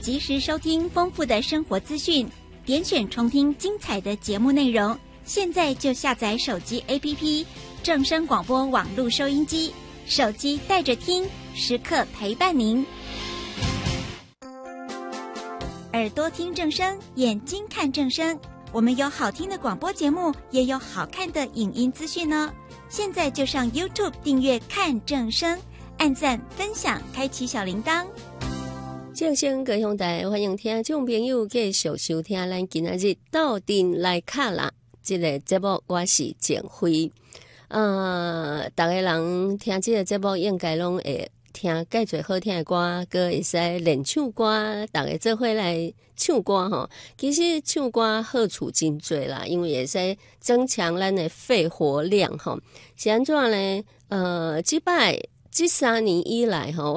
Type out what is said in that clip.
及时收听丰富的生活资讯，点选重听精彩的节目内容。现在就下载手机 APP 正声广播网络收音机，手机带着听，时刻陪伴您。耳朵听正声，眼睛看正声，我们有好听的广播节目，也有好看的影音资讯呢。现在就上 YouTube 订阅看正声，按赞分享，开启小铃铛。 正声高雄台，欢迎听众朋友继续收听咱今仔日斗阵来卡啦这个节目，我是简辉。大家人听这个节目应该拢会听介侪好听的歌，搁会使练唱歌，大家做伙来唱歌吼。其实唱歌好处真多啦，因为会使增强咱的肺活量吼。是安怎呢？这3年以来吼。